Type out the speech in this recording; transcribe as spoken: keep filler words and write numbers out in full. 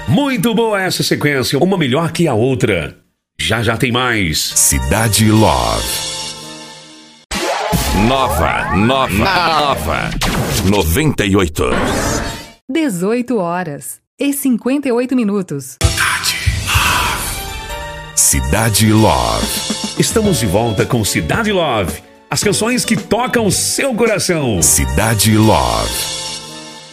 Muito boa essa sequência, uma melhor que a outra. Já já tem mais. Cidade Love. Nova, nova, nova. noventa e oito. dezoito horas e cinquenta e oito minutos. Cidade Love. Estamos de volta com Cidade Love. As canções que tocam seu coração. Cidade Love.